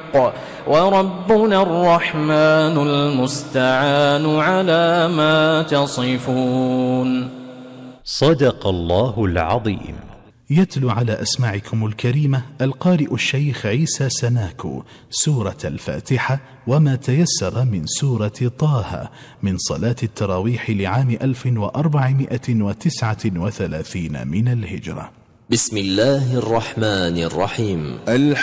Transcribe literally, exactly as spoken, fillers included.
بالحق وربنا الرحمن المستعان على ما تصفون. صدق الله العظيم. يتلو على أسماعكم الكريمة القارئ الشيخ عيسى سناكو سورة الفاتحة وما تيسر من سورة طه من صلاة التراويح لعام ألف وأربعمائة وتسعة وثلاثين من الهجرة. بسم الله الرحمن الرحيم.